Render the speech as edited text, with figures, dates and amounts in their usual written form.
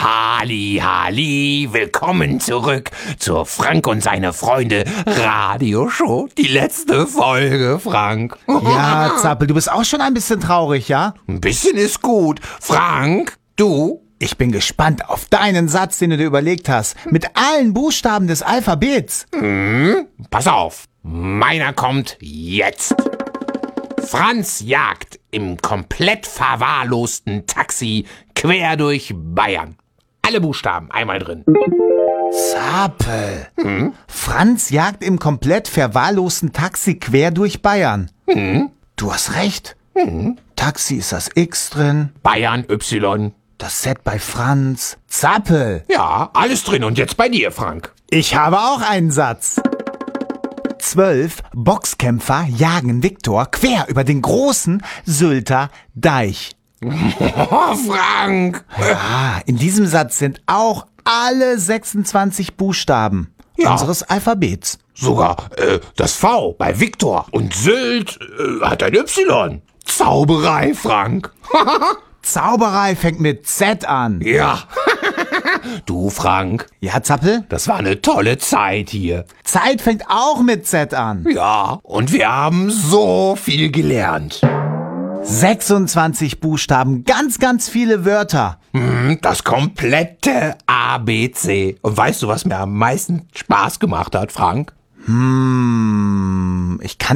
Halli, willkommen zurück zur Frank und seine Freunde Radioshow. Die letzte Folge, Frank. Ja, Zappel, du bist auch schon ein bisschen traurig, ja? Ein bisschen ist gut. Frank, du? Ich bin gespannt auf deinen Satz, den du dir überlegt hast. Mit allen Buchstaben des Alphabets. Pass auf, meiner kommt jetzt. Franz jagt im komplett verwahrlosten Taxi quer durch Bayern. Alle Buchstaben einmal drin. Zappel. Franz jagt im komplett verwahrlosten Taxi quer durch Bayern. Du hast recht. Taxi ist das X drin, Bayern Y. das Z bei Franz. Zappel. Ja, alles drin. Und jetzt bei dir, Frank. Ich habe auch einen Satz. 12 Boxkämpfer jagen Viktor quer über den großen Sylter Deich. Oh, Frank. In diesem Satz sind auch alle 26 Buchstaben unseres Alphabets. Sogar das V bei Viktor. Und Sylt hat ein Y. Zauberei, Frank. Zauberei fängt mit Z an. Ja. Du, Frank, Ja, Zappel? das war eine tolle Zeit hier. Zeit fängt auch mit Z an. Ja, und wir haben so viel gelernt. 26 Buchstaben, ganz viele Wörter. Das komplette ABC. Und weißt du, was mir am meisten Spaß gemacht hat, Frank? Ich kann